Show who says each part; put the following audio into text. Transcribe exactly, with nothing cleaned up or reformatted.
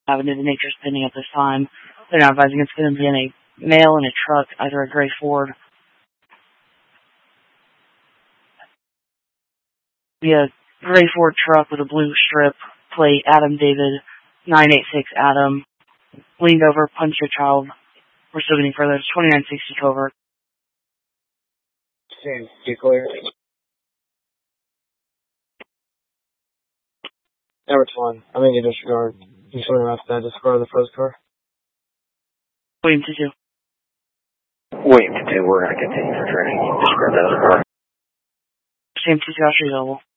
Speaker 1: Avenue. The nature's pending at this time. They're now advising it's going to be in a male in a truck, either a gray Ford. Be a gray Ford truck with a blue strip plate, Adam David, nine eight six Adam. Leaned over, punched a child. We're still getting further. It's twenty-nine sixty covert.
Speaker 2: Sam, you clear? Number one, I'm in your disregard. You swing around to that disregard of the first car?
Speaker 1: William two two.
Speaker 3: William two two, we're going to continue for training. Disregard that as a car.
Speaker 1: Sam two two, I'll show you double.